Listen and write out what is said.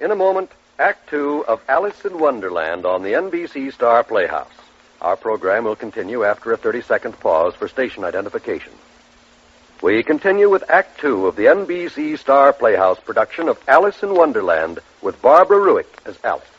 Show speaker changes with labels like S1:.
S1: In a moment, Act Two of Alice in Wonderland on the NBC Star Playhouse. Our program will continue after a 30-second pause for station identification. We continue with Act Two of the NBC Star Playhouse production of Alice in Wonderland with Barbara Ruick as Alice.